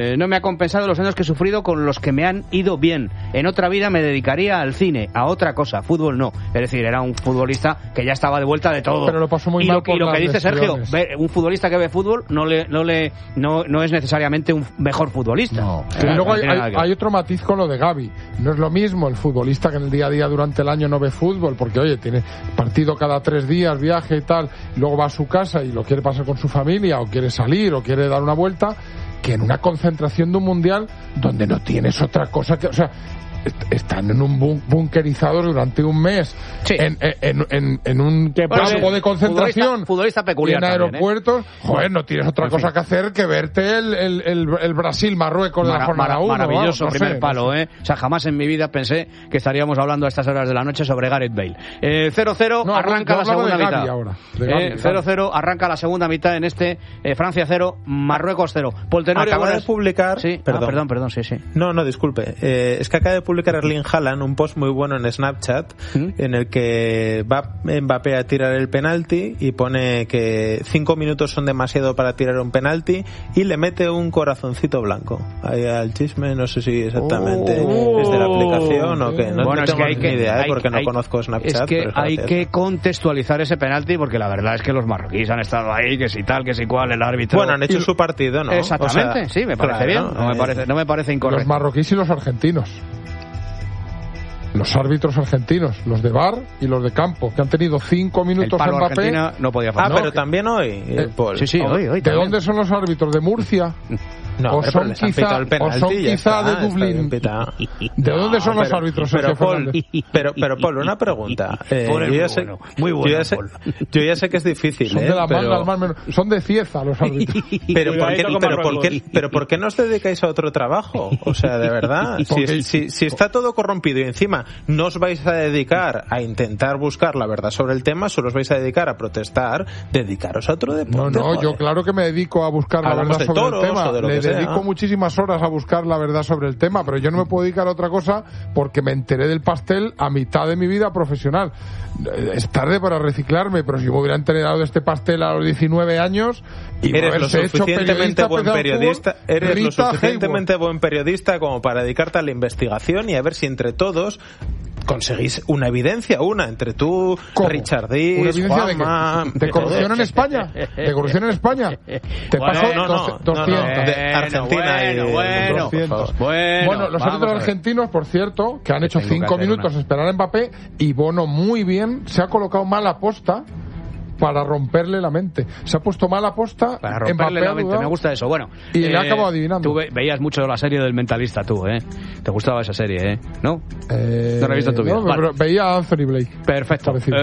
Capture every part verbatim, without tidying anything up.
Eh, no me ha compensado los años que he sufrido con los que me han ido bien. En otra vida me dedicaría al cine, a otra cosa, fútbol no. Es decir, era un futbolista que ya estaba de vuelta de todo. Pero lo pasó muy y mal lo, por y lo las que dice Sergio, lesiones. ve, un futbolista que ve fútbol no le no le no, no es necesariamente un mejor futbolista. No. Eh, Y luego no hay, tiene nada hay, que ver. hay otro matiz con lo de Gavi. No es lo mismo el futbolista que en el día a día durante el año no ve fútbol, porque oye, tiene partido cada tres días, viaje y tal, y luego va a su casa y lo quiere pasar con su familia, o quiere salir, o quiere dar una vuelta, que en una concentración de un mundial donde no tienes otra cosa que, o sea, est- están en un bun- bunkerizados durante un mes, Sí. en, en, en, en un Bueno, campo sí. de concentración, Futbolista, futbolista y peculiar en también, ¿eh? aeropuertos, joder, no tienes otra En cosa fin. que hacer que verte el, el, el, el Brasil-Marruecos de la Mara- jornada mara- uno. maravilloso vamos, no primer sé, palo, no sé. ¿eh? O sea, jamás en mi vida pensé que estaríamos hablando a estas horas de la noche sobre Gareth Bale. Eh, cero cero, No, arranca yo la hablaba segunda de Gavi mitad. ahora, de Gavi, Eh, Gavi. cero cero, arranca la segunda mitad en este eh, Francia cero, Marruecos cero. Poltenorio, Acaba de buenas- publicar... Sí, Perdón. Ah, perdón, perdón, sí, sí. No, no, disculpe. Eh, es que acaba de publicar Erling Haaland un post muy bueno en Snapchat ¿Mm? en el que va Mbappé a tirar el penalti y pone que cinco minutos son demasiado para tirar un penalti y le mete un corazoncito blanco. Ahí al chisme, no sé si exactamente Oh. es de la aplicación o qué. No, Bueno, no es tengo que hay ni que, idea, ¿eh? hay- porque no hay- conozco Snapchat. Es que pero es hay gracioso. que contextualizar ese penalti porque la verdad es que los marroquíes han estado ahí, que si tal, que si cual, el árbitro... Bueno, han hecho Y- su partido, ¿no? Exactamente, O sea, sí, me parece claro, bien, no me eh, parece, no me parece Los incorrecto. marroquíes y los argentinos. Los árbitros argentinos, los de V A R y los de campo, que han tenido cinco El minutos palo Mbappé. Argentina no podía Ah, faltar. pero que- también hoy, eh, Paul. Sí, sí, hoy, hoy ¿De también. dónde son los árbitros? ¿De Murcia? No, ¿O hombre, son pero les han quizá- pitado el penalti, o son ya quizá está, de está Dublín? bien pitado. ¿De dónde son los pero- árbitros, pero, Sergio Paul, Fernández? pero, pero Paul, una pregunta. Eh, Paul es yo, ya muy sé, bueno, muy bueno, yo, ya sé, Paul. yo ya sé que es difícil, Son ¿eh? de la pero, manga al mar menor. Son de Cieza los árbitros. pero, ¿por qué, Cuidadito con pero, ¿por Marruecos. qué, pero ¿por qué no os dedicáis a otro trabajo? O sea, de verdad. Si, Porque- si, si está todo corrompido y encima no os vais a dedicar a intentar buscar la verdad sobre el tema, solo os vais a dedicar a protestar, dedicaros a otro No, deporte. no, yo joder. claro que me dedico a buscar la Hablamos verdad de sobre toros el tema. o de lo Le que sea. dedico muchísimas horas a buscar la verdad sobre el tema, pero yo no me puedo dedicar a otra cosa porque me enteré del pastel a mitad de mi vida profesional. Eh, Es tarde para reciclarme, pero si me hubiera enterado de este pastel a los diecinueve años y Eres lo haberse hecho suficientemente buen especial periodista, fútbol, eres lo Rita suficientemente Hayworth. buen periodista como para dedicarte a la investigación y a ver si entre todos conseguís una evidencia, una entre tú, ¿Cómo? Richard ¿Una Diz, evidencia de qué? Juanma, ¿De corrupción en España? ¿De corrupción en España? Te Bueno, paso no, no, doce- no, no, doscientos. de Argentina y bueno, de- bueno, doscientos. bueno, Bueno, los vamos árbitros a ver. argentinos, por cierto, que han hecho Tengo que cinco hacer minutos una. esperar a Mbappé, y Bono muy bien se ha colocado mal a posta para romperle la mente. Se ha puesto mal a posta, Para romperle Mbappé la ha mente, dudado. me gusta eso. Bueno, Y le ha acabado adivinando. Tú ve- veías mucho la serie del Mentalista, tú, ¿eh? Te gustaba esa serie, ¿eh? ¿No? Eh, No la he visto en tu vida. no, Vale. pero veía a Anthony Blake. Perfecto. Parecido.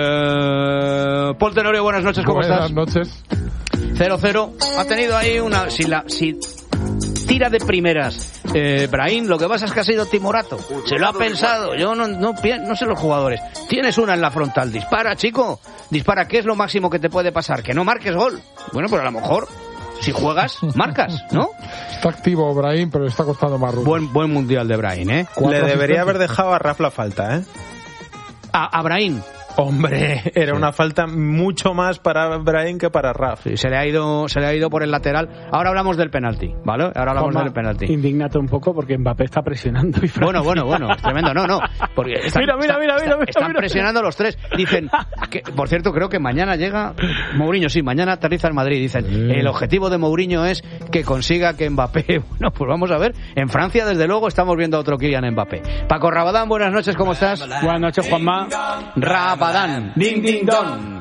Eh, Paul Tenorio, buenas noches, ¿cómo Buenas estás? noches. cero cero. Ha tenido ahí una... Si la... Si tira de primeras eh, Brahim, lo que pasa es que ha sido timorato. Se lo ha pensado. Yo no, no, pi- no sé los jugadores. Tienes una en la frontal. Dispara, chico. Dispara. ¿Qué es lo máximo que te puede pasar? Que no marques gol. Bueno, pero a lo mejor, si juegas, marcas, ¿no? Está activo Brahim, pero le está costando más ruido. Buen, buen mundial de Brahim, ¿eh? Cuatro Le debería asistencias. haber dejado a Raf la falta, ¿eh? A, a Brahim. Hombre, era una falta mucho más para Brahim que para Raf. Sí, se le ha ido, se le ha ido por el lateral. Ahora hablamos del penalti, ¿vale? Ahora hablamos Juanma, del penalti. Indígnate un poco porque Mbappé está presionando. Y Francia- Bueno, bueno, bueno, es tremendo. No, no, porque están, Mira, mira, están- mira, mira, mira, están mira. presionando los tres. Dicen, que, por cierto, creo que mañana llega Mourinho, sí, mañana aterriza en Madrid. Dicen, el objetivo de Mourinho es que consiga que Mbappé, bueno, pues vamos a ver. En Francia, desde luego, estamos viendo a otro Kylian Mbappé. Paco Rabadán, buenas noches, ¿cómo estás? Buenas noches, Juanma. Rabadán, ding, ding, dong.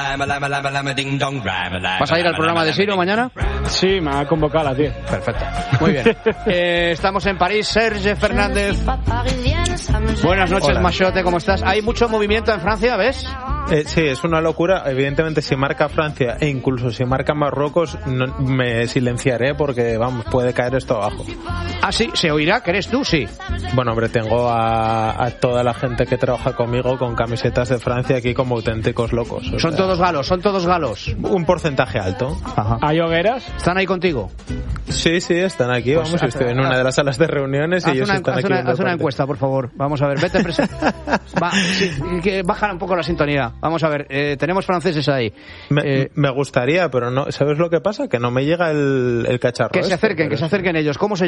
¿Vas a ir al programa de Siro mañana? Sí, me ha convocado a las diez. Perfecto. Muy bien. Eh, estamos en París. Serge Fernández. Buenas noches, Hola. Machote, ¿cómo estás? Hay mucho movimiento en Francia, ¿ves? Eh, sí, es una locura. Evidentemente, si marca Francia e incluso si marca Marruecos, no- me silenciaré porque, vamos, puede caer esto abajo. Ah, sí, se oirá, que eres tú, sí. Bueno, hombre, tengo a, a toda la gente que trabaja conmigo con camisetas de Francia aquí como auténticos locos. Son sea, todos galos, son todos galos. un porcentaje alto. Ajá. ¿Hay hogueras? ¿Están ahí contigo? Sí, sí, están aquí. Pues, Vamos, estoy en una de las salas de reuniones y Haz ellos una, están haz aquí. una- viendo haz una el partido. encuesta, por favor. Vamos a ver, vete presen- Va, sí, que bajan un poco la sintonía. Vamos a ver, eh, tenemos franceses ahí. Me, Eh, me gustaría, pero no. ¿Sabes lo que pasa? Que no me llega el, el cacharro. que se este, acerquen, pero que se sí. acerquen ellos. ¿Cómo se